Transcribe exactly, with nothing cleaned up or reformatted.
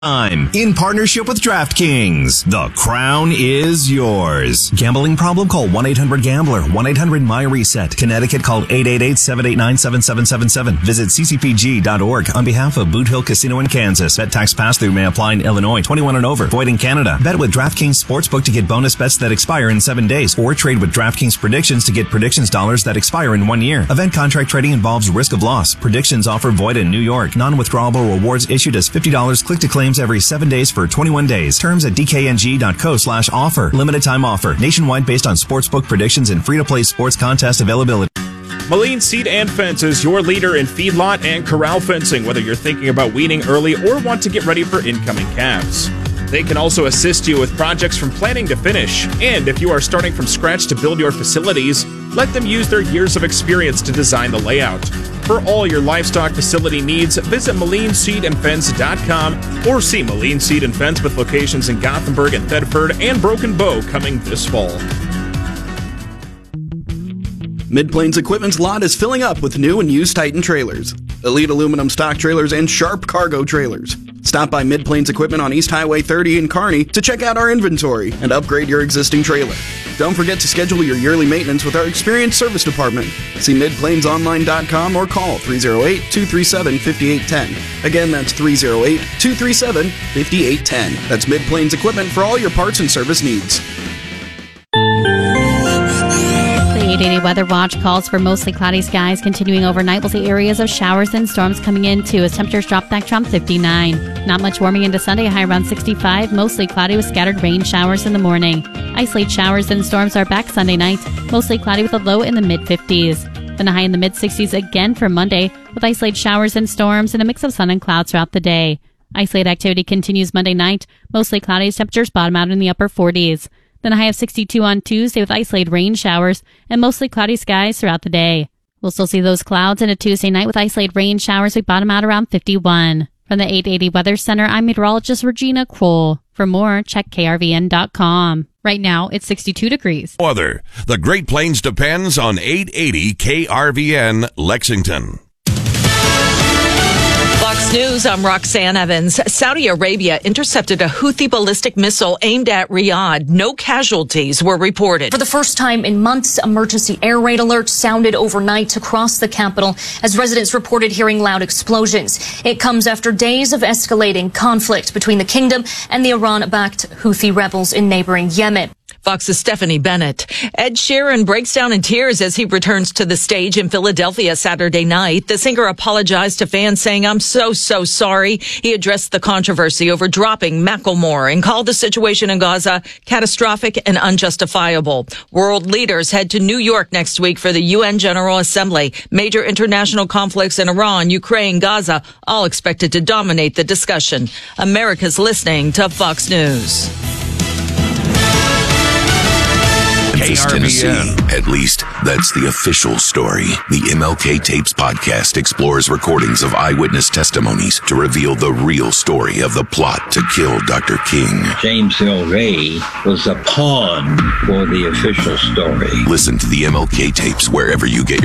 Time. In partnership with DraftKings, the crown is yours. Gambling problem? Call one eight hundred gambler, one eight hundred my reset. Connecticut, call eight eight eight, seven eight nine, seven seven seven seven. Visit c c p g dot org on behalf of Boot Hill Casino in Kansas. Bet tax pass-through may apply in Illinois. twenty-one and over. Void in Canada. Bet with DraftKings Sportsbook to get bonus bets that expire in seven days. Or trade with DraftKings Predictions to get predictions dollars that expire in one year. Event contract trading involves risk of loss. Predictions offer void in New York. Non-withdrawable rewards issued as fifty dollars click to claim every seven days for twenty-one days. Terms at d k n g dot co slash offer. Limited time offer. Nationwide based on sportsbook predictions and free-to-play sports contest availability. Moline Seed and Fence is your leader in feedlot and corral fencing, whether you're thinking about weaning early or want to get ready for incoming calves. They can also assist you with projects from planning to finish. And if you are starting from scratch to build your facilities, let them use their years of experience to design the layout. For all your livestock facility needs, visit moline seed and fence dot com or see Moline Seed and Fence with locations in Gothenburg and Thedford and Broken Bow coming this fall. Mid-Plains Equipment's lot is filling up with new and used Titan trailers, Elite aluminum stock trailers, and Sharp cargo trailers. Stop by Mid-Plains Equipment on East Highway thirty in Kearney to check out our inventory and upgrade your existing trailer. Don't forget to schedule your yearly maintenance with our experienced service department. See mid plains online dot com or call three oh eight, two three seven, five eight one zero. Again, that's three oh eight, two three seven, five eight one zero. That's Mid-Plains Equipment for all your parts and service needs. eight eighty Weather Watch calls for mostly cloudy skies continuing overnight. We'll see areas of showers and storms coming in too as temperatures drop back to around fifty-nine. Not much warming into Sunday, a high around sixty-five. Mostly cloudy with scattered rain showers in the morning. Isolated showers and storms are back Sunday night. Mostly cloudy with a low in the mid-fifties. Then a high in the mid-sixties again for Monday with isolated showers and storms and a mix of sun and clouds throughout the day. Isolated activity continues Monday night. Mostly cloudy as temperatures bottom out in the upper forties. Then a high of sixty-two on Tuesday with isolated rain showers and mostly cloudy skies throughout the day. We'll still see those clouds into Tuesday night with isolated rain showers. We bottom out around fifty-one. From the eight eighty Weather Center, I'm meteorologist Regina Kroll. For more, check K R V N dot com. Right now, it's sixty-two degrees. Weather. The Great Plains depends on eight eighty K R V N Lexington. Fox News, I'm Roxanne Evans. Saudi Arabia intercepted a Houthi ballistic missile aimed at Riyadh. No casualties were reported. For the first time in months, emergency air raid alerts sounded overnight across the capital as residents reported hearing loud explosions. It comes after days of escalating conflict between the kingdom and the Iran-backed Houthi rebels in neighboring Yemen. Fox's Stephanie Bennett. Ed Sheeran breaks down in tears as he returns to the stage in Philadelphia Saturday night. The singer apologized to fans, saying, "I'm so, so sorry." He addressed the controversy over dropping Macklemore and called the situation in Gaza catastrophic and unjustifiable. World leaders head to New York next week for the U N General Assembly. Major international conflicts in Iran, Ukraine, Gaza, all expected to dominate the discussion. America's listening to Fox News. Memphis, Tennessee. At least, that's the official story. The M L K Tapes podcast explores recordings of eyewitness testimonies to reveal the real story of the plot to kill Doctor King. James Earl Ray was a pawn for the official story. Listen to the M L K Tapes wherever you get